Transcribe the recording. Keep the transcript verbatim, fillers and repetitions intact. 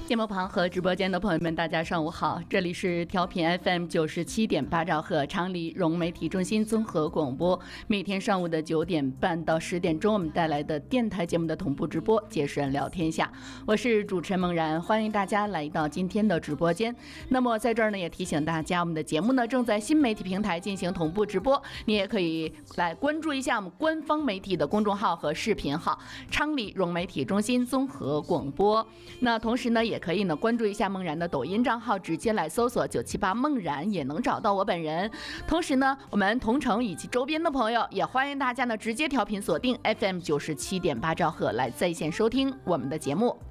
节目旁和直播间的朋友们，大家上午好，这里是调频 F M 九十七点八兆赫昌黎融媒体中心综合广播，每天上午的九点半到十点钟，我们带来的电台节目的同步直播，解说聊天下，我是主持人梦然，欢迎大家来到今天的直播间。那么在这儿呢，也提醒大家，我们的节目呢正在新媒体平台进行同步直播，你也可以来关注一下我们官方媒体的公众号和视频号昌黎融媒体中心综合广播。那同时呢，也可以呢关注一下梦然的抖音账号，直接来搜索九七八梦然也能找到我本人。同时呢，我们同城以及周边的朋友也欢迎大家呢直接调频锁定 F M 九十七点八兆赫来在线收听我们的节目。